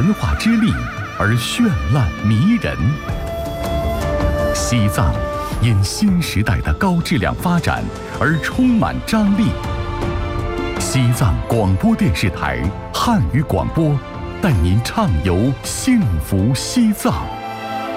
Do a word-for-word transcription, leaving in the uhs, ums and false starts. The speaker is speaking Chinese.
文化之力而绚烂迷人。西藏因新时代的高质量发展而充满张力。西藏广播电视台汉语广播，带您畅游幸福西藏。